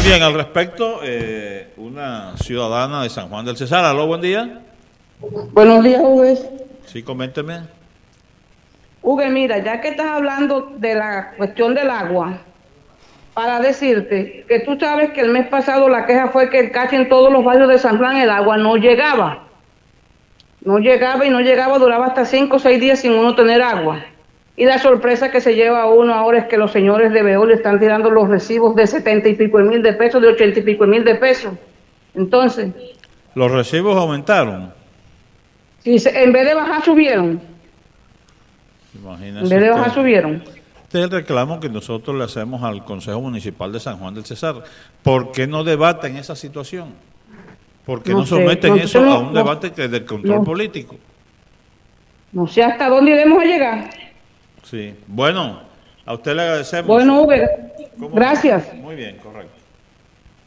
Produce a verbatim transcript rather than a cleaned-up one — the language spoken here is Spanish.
Muy bien, al respecto, eh, una ciudadana de San Juan del Cesar. Aló, buen día. Buenos días, Hugo. Sí, coménteme. Hugo, mira, ya que estás hablando de la cuestión del agua, para decirte que tú sabes que el mes pasado la queja fue que casi en todos los barrios de San Juan el agua no llegaba. No llegaba y no llegaba, duraba hasta cinco o seis días sin uno tener agua. Y la sorpresa que se lleva uno ahora es que los señores de Veolia están tirando los recibos de setenta y pico de mil de pesos, de ochenta y pico de mil de pesos. Entonces, Los recibos aumentaron. si se, en vez de bajar, subieron. Imagínese En vez de bajar, usted. subieron. Este es el reclamo que nosotros le hacemos al Consejo Municipal de San Juan del Cesar. ¿Por qué no debaten esa situación? ¿Por qué no, No sé, someten no, eso no, a un no, debate que es del control no. político? No sé hasta dónde iremos a llegar. Sí. Bueno, a usted le agradecemos. Bueno, Hugo, ¿Cómo? gracias. Muy bien, correcto.